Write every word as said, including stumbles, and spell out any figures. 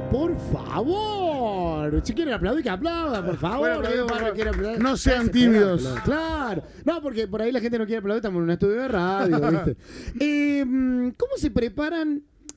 Por favor. Si quieren aplaudir, que aplaudan, por favor. Bueno, pero, Bueno, bueno, quiere aplaudir. no sean Ese tímidos. aplauso, Claro. No, porque por ahí la gente no quiere aplaudir, estamos en un estudio de radio, ¿viste? Eh, ¿Cómo se preparan